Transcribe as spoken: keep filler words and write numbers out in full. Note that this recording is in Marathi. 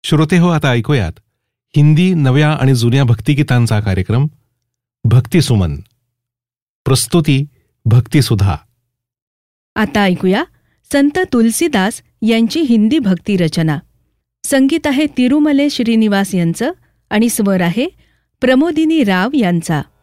श्रोते हो, आता ऐकूयात हिंदी नव्या आणि जुन्या भक्तिगीतांचा कार्यक्रम भक्ती सुमन. प्रस्तुती भक्तिसुधा. आता ऐकूया संत तुलसीदास यांची हिंदी भक्ती रचना. संगीत आहे तिरुमले श्रीनिवास यांचं आणि स्वर आहे प्रमोदिनी राव यांचा.